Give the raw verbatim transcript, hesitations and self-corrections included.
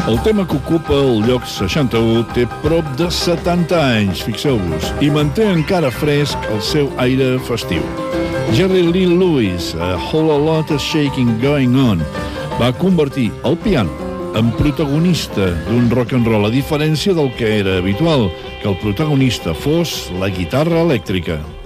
El tema que ocupa el lloc seixanta-u té prop de setanta anys, fixeu-vos, i manté encara fresc el seu aire festiu. Jerry Lee Lewis, a Whole Lot of Shaking Going On, va convertir el piano en protagonista d'un rock and roll, a diferència del que era habitual, que el protagonista fos la guitarra elèctrica.